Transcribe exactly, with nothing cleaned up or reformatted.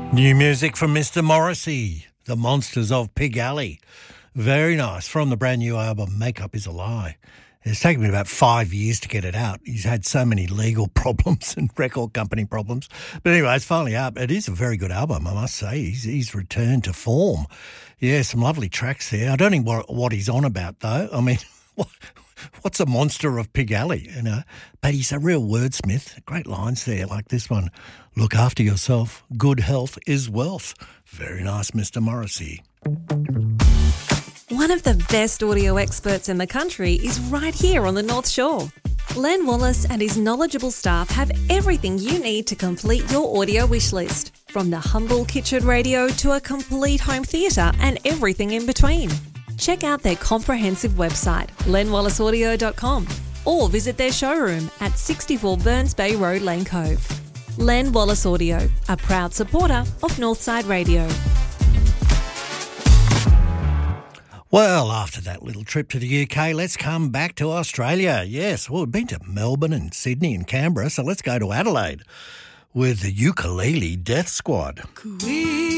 New music from Mister Morrissey, The Monsters of Pig Alley. Very nice. From the brand new album, Makeup is a Lie. It's taken me about five years to get it out. He's had so many legal problems and record company problems. But anyway, it's finally out. It is a very good album, I must say. He's, he's returned to form. Yeah, some lovely tracks there. I don't know what, what he's on about, though. I mean, what, what's a monster of Pig Alley, you know? But he's a real wordsmith. Great lines there, like this one. Look after yourself. Good health is wealth. Very nice, Mister Morrissey. One of the best audio experts in the country is right here on the North Shore. Len Wallace and his knowledgeable staff have everything you need to complete your audio wish list, from the humble kitchen radio to a complete home theatre and everything in between. Check out their comprehensive website, len wallace audio dot com, or visit their showroom at sixty-four Burns Bay Road, Lane Cove. Len Wallace Audio, a proud supporter of Northside Radio. Well, after that little trip to the U K, let's come back to Australia. Yes, well, we've been to Melbourne and Sydney and Canberra, so let's go to Adelaide with the Ukulele Death Squad.